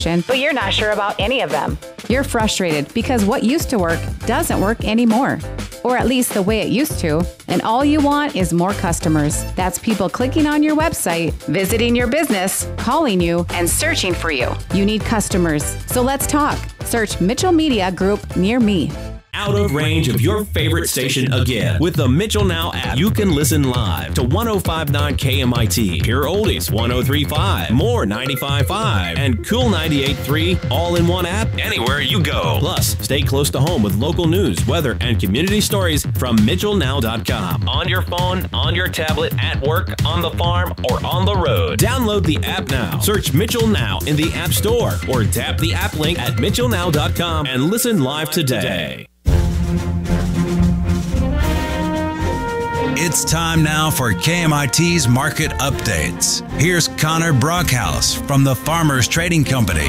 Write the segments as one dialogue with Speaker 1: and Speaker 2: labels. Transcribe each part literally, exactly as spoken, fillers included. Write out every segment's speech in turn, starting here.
Speaker 1: but you're not sure about any of them. You're frustrated because what used to work doesn't work anymore, or at least the way it used to, and all you want is more customers. That's people clicking on your website, visiting your business, calling you, and searching for you. You need customers, so let's talk. Search Mitchell Media Group near me.
Speaker 2: Out of range of your favorite station again. With the Mitchell Now app, you can listen live to one oh five point nine K M I T, Pure Oldies one oh three point five, More ninety-five point five, and Cool ninety-eight point three, all in one app, anywhere you go. Plus, stay close to home with local news, weather, and community stories from Mitchell Now dot com. On your phone, on your tablet, at work, on the farm, or on the road. Download the app now. Search Mitchell Now in the App Store, or tap the app link at Mitchell Now dot com and listen live today.
Speaker 3: It's time now for K M I T's Market Updates. Here's Connor Brockhouse from the Farmers Trading Company.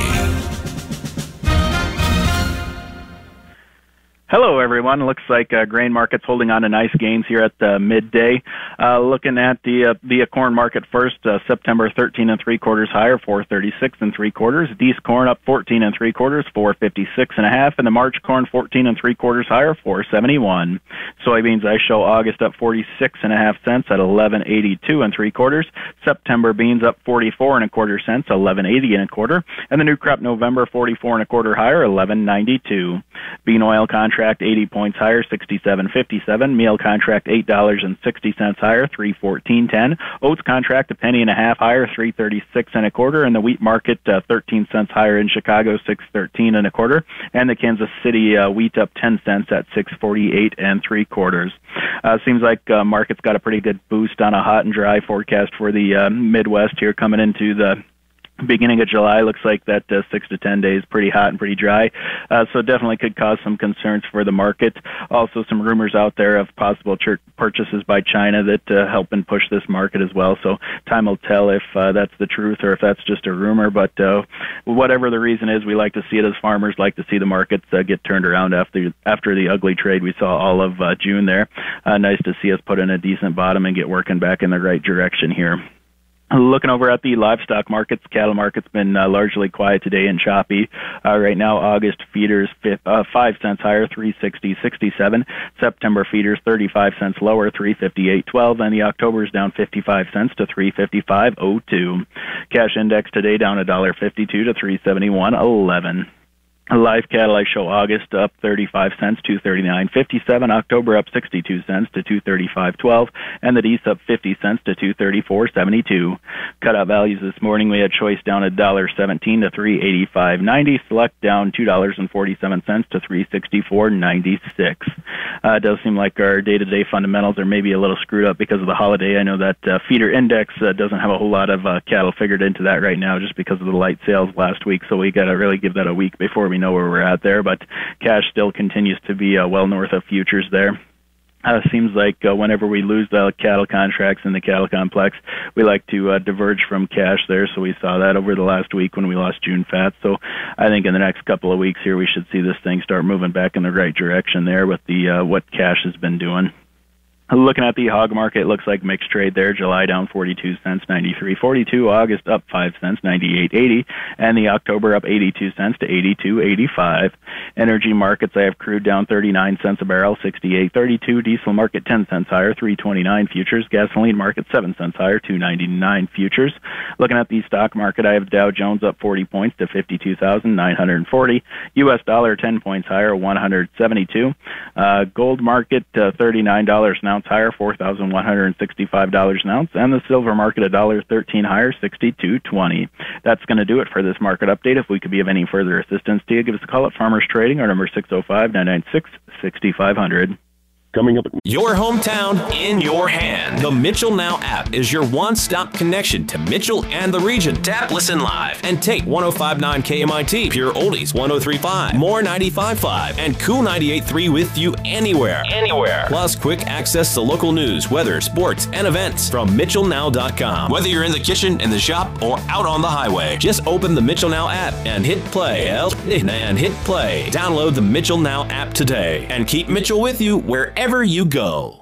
Speaker 4: Hello, everyone. Looks like uh, grain market's holding on to nice gains here at the midday. Uh, looking at the uh, the corn market first, uh, September thirteen and three quarters higher, four thirty-six and three quarters. Dees corn up fourteen and three quarters, four fifty-six and a half, and the March corn fourteen and three quarters higher, four seventy-one. Soybeans I show August up forty-six and a half cents at eleven eighty-two and three quarters. September beans up forty-four and a quarter cents, eleven eighty and a quarter, and the new crop November forty-four and a quarter higher, eleven ninety-two. Bean oil contract eighty points higher, sixty-seven fifty-seven. Meal contract eight dollars and sixty cents higher, three fourteen ten. Oats contract a penny and a half higher, three thirty-six and a quarter. And the wheat market uh, thirteen cents higher in Chicago, six thirteen and a quarter. And the Kansas City uh, wheat up ten cents at six forty-eight and three quarters. Uh, seems like uh, market's got a pretty good boost on a hot and dry forecast for the uh, Midwest here coming into the beginning of July. Looks like that uh, six to ten days pretty hot and pretty dry, uh, so definitely could cause some concerns for the market. Also, some rumors out there of possible church purchases by China that uh, help and push this market as well. So time will tell if uh, that's the truth or if that's just a rumor. But uh, whatever the reason is, we like to see it as farmers, like to see the markets uh, get turned around after after the ugly trade we saw all of uh, June there. Uh, nice to see us put in a decent bottom and get working back in the right direction here. Looking over at the livestock markets, cattle market's been uh, largely quiet today and choppy. Uh, right now, August feeders fifth, uh, five cents higher, three sixty sixty-seven. September feeders thirty-five cents lower, three fifty-eight twelve, and the October's down fifty-five cents to three fifty-five oh two. Cash index today down a dollar fifty-two to three seventy-one eleven. Live cattle I show August up thirty-five cents, two thirty-nine fifty-seven. October up sixty-two cents to two thirty-five twelve, and the Dees up fifty cents to two thirty-four seventy-two. Cutout values this morning, we had choice down a dollar seventeen to three eighty-five ninety. Select down two dollars and forty-seven cents to three sixty-four ninety-six. Uh, it does seem like our day-to-day fundamentals are maybe a little screwed up because of the holiday. I know that uh, feeder index uh, doesn't have a whole lot of uh, cattle figured into that right now just because of the light sales last week, so we got to really give that a week before we know where we're at there, but cash still continues to be uh, well north of futures there. Uh, seems like uh, whenever we lose the cattle contracts in the cattle complex, we like to uh, diverge from cash there, so we saw that over the last week when we lost June fat. So I think in the next couple of weeks here, we should see this thing start moving back in the right direction there with the uh, what cash has been doing. Looking at the hog market, it looks like mixed trade there. July down forty-two cents, ninety-three forty-two. August up five cents, ninety-eight eighty. And the October up eighty-two cents to eighty-two eighty-five. Energy markets, I have crude down thirty-nine cents a barrel, sixty-eight thirty-two. Diesel market ten cents higher, three twenty-nine futures. Gasoline market seven cents higher, two ninety-nine futures. Looking at the stock market, I have Dow Jones up forty points to fifty-two thousand nine hundred forty. U S dollar ten points higher, one hundred seventy-two. Uh, gold market uh, thirty-nine dollars an ounce higher, four thousand one hundred sixty-five dollars an ounce, and the silver market one dollar thirteen higher, sixty-two twenty. That's going to do it for this market update. If we could be of any further assistance to you, give us a call at Farmers Trading. Our number is six oh five, nine nine six, six five zero zero.
Speaker 2: Coming up, your hometown in your hand. The Mitchell Now app is your one-stop connection to Mitchell and the region. Tap, listen live, and take one oh five point nine K M I T, Pure Oldies one oh three point five, More ninety-five point five, and Cool ninety-eight point three with you anywhere. Anywhere. Plus, quick access to local news, weather, sports, and events from Mitchell Now dot com. Whether you're in the kitchen, in the shop, or out on the highway, just open the Mitchell Now app and hit play. And hit play. Download the Mitchell Now app today and keep Mitchell with you wherever you go.